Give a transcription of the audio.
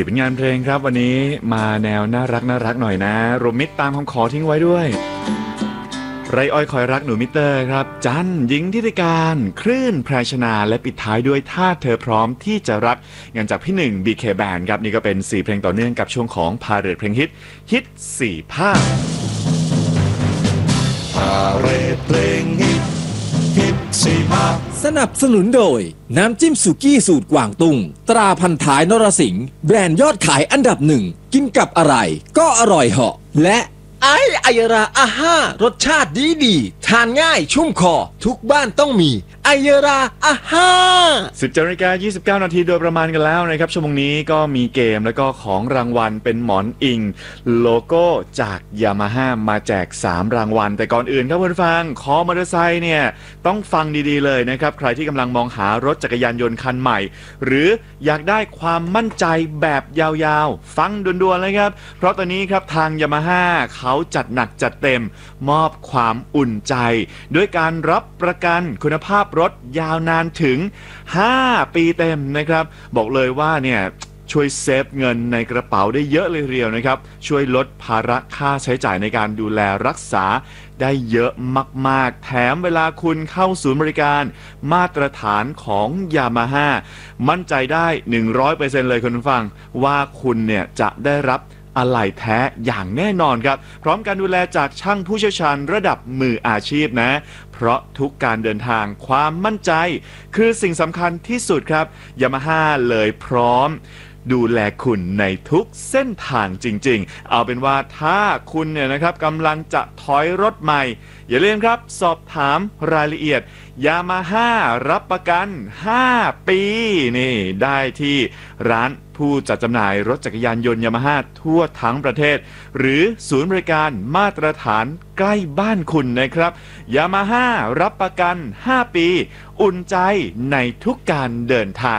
10 ผลงานเพลงครับวันนี้มาแนวน่ารักหน่อยนะรวมมิตรตามคำขอทิ้งไว้ด้วยไรอ้อยคอยรักหนูมิเตอร์ครับจันหญิงทิติการคลื่นแพรชนาและปิดท้ายด้วยถ้าเธอพร้อมที่จะรักงานจากพี่หนึ่ง BK Band ครับนี่ก็เป็น4เพลงต่อเนื่องกับช่วงของพาเรดเพลงฮิต4ภาคพาเรดเพลงฮิต4ภาคสนับสนุนโดยน้ำจิ้มสุกี้สูตรกวางตุ้งตราพันท้ายนรสิงห์แบรนด์ยอดขายอันดับหนึ่งกินกับอะไรก็อร่อยเหาะและไอยราอาห้ารสชาติดีทานง่ายชุ่มคอทุกบ้านต้องมีไอยราอาห้า 10:29 นาทีโดยประมาณกันแล้วนะครับชั่วโมงนี้ก็มีเกมแล้วก็ของรางวัลเป็นหมอนอิงโลโก้จากยามาฮ่ามาแจก3รางวัลแต่ก่อนอื่นครับเพื่อนฟังคอมอเตอร์ไซค์เนี่ยต้องฟังดีๆเลยนะครับใครที่กำลังมองหารถจักรยานยนต์คันใหม่หรืออยากได้ความมั่นใจแบบยาวๆฟังด่วนๆเลยครับเพราะตอนนี้ครับทางยามาฮ่าเขาจัดหนักจัดเต็มมอบความอุ่นใจด้วยการรับประกันคุณภาพรถยาวนานถึง5 ปีเต็มนะครับบอกเลยว่าเนี่ยช่วยเซฟเงินในกระเป๋าได้เยอะเลยทีเดียวนะครับช่วยลดภาระค่าใช้จ่ายในการดูแลรักษาได้เยอะมากๆแถมเวลาคุณเข้าศูนย์บริการมาตรฐานของยามาฮ่ามั่นใจได้ 100% เลยคุณผู้ฟังว่าคุณเนี่ยจะได้รับอะไหล่แท้อย่างแน่นอนครับพร้อมการดูแลจากช่างผู้เชี่ยวชาญระดับมืออาชีพนะเพราะทุกการเดินทางความมั่นใจคือสิ่งสำคัญที่สุดครับยามาฮ่าเลยพร้อมดูแลคุณในทุกเส้นทางจริงๆเอาเป็นว่าถ้าคุณเนี่ยนะครับกำลังจะถอยรถใหม่อย่าลืมครับสอบถามรายละเอียดยามาฮ่ารับประกัน5 ปีนี่ได้ที่ร้านผู้จัดจำหน่ายรถจักรยานยนต์ยามาฮ่าทั่วทั้งประเทศหรือศูนย์บริการมาตรฐานใกล้บ้านคุณนะครับยามาฮ่ารับประกัน5 ปีอุ่นใจในทุกการเดินทาง